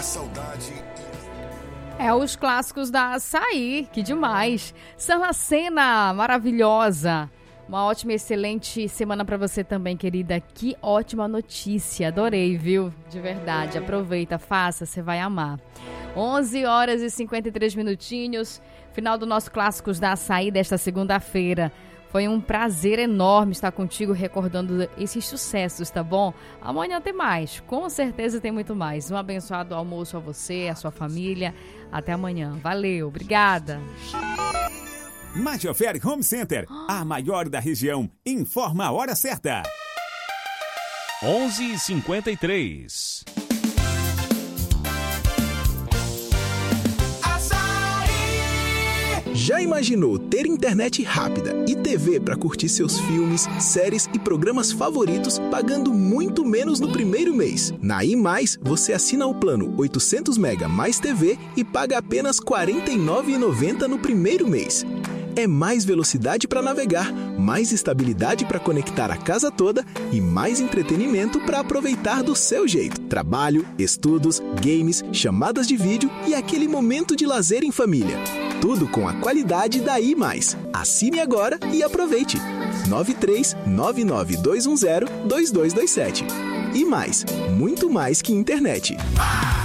saudade. É os clássicos da Açaí, que demais. Sarracena, maravilhosa. Uma ótima e excelente semana para você também, querida. Que ótima notícia, adorei, viu? De verdade, aproveita, faça, você vai amar. 11 horas e 53 minutinhos, final do nosso Clássicos da Açaí desta segunda-feira. Foi um prazer enorme estar contigo recordando esses sucessos, tá bom? Amanhã tem mais, com certeza tem muito mais. Um abençoado almoço a você, a sua família. Até amanhã. Valeu, obrigada. Major Home Center, a maior da região, informa a hora certa. 11h53. Já imaginou ter internet rápida e TV para curtir seus filmes, séries e programas favoritos pagando muito menos no primeiro mês? Na I+, você assina o plano 800 MB mais TV e paga apenas R$ 49,90 no primeiro mês. É mais velocidade para navegar, mais estabilidade para conectar a casa toda e mais entretenimento para aproveitar do seu jeito. Trabalho, estudos, games, chamadas de vídeo e aquele momento de lazer em família. Tudo com a qualidade da I+. Assine agora e aproveite. 93-99210-2227. I+, muito mais que internet.